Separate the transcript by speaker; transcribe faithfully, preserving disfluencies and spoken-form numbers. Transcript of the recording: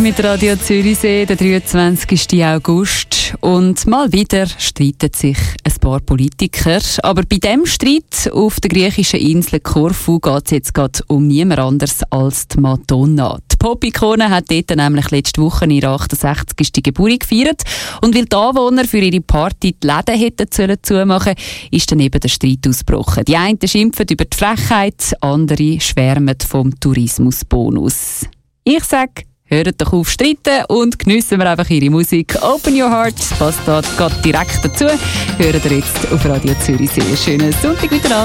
Speaker 1: Mit Radio Zürichsee, der dreiundzwanzigsten August. Und mal wieder streiten sich ein paar Politiker. Aber bei diesem Streit auf der griechischen Insel Korfu geht es jetzt gerade um niemand anderes als die Madonna. Die Pop-Ikone hat dort nämlich letzte Woche ihre achtundsechzigste Geburt gefeiert. Und weil die Anwohner für ihre Party die Läden hätten sollen zumachen, ist dann eben der Streit ausgebrochen. Die einen schimpfen über die Frechheit, andere schwärmen vom Tourismusbonus. Ich sage, hört doch auf streiten und geniessen wir einfach ihre Musik. Open Your Heart, passt da geht direkt dazu. Hört ihr jetzt auf Radio Zürichsee. Schönen Sonntag wieder an.